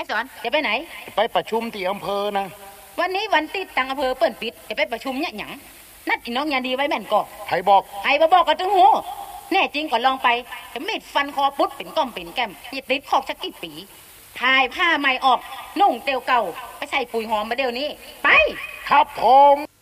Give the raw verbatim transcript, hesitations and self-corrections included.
สอนจะไปไหนไปประชุมที่อำเภอนะวันนี้วันติดตังอำเภอเปิ่นปิดจะไปประชุมเนี่ยหยังนัดอีน้องยาดีไว้แม่นก่อใครบอกใครมาบอกกันจังหูแน่จริงก็ลองไปจะมีดฟันคอปุ๊ดเป็นก้อมเป็นแก้มอย่าติดคอกชักกี่ปีถ่ายผ้าใหม่ออกนุ่งเตียวเก่าไปใส่ปุ๋ยหอมมาเดี๋ยวนี้ไปครับผม